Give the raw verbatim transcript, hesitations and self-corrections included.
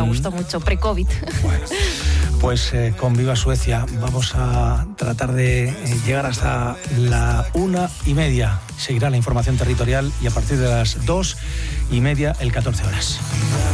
gustó mucho, pre-COVID. Bueno, pues eh, con Viva Suecia vamos a tratar de eh, llegar hasta la una y media. Seguirá la información territorial y a partir de las dos y media, el catorce horas.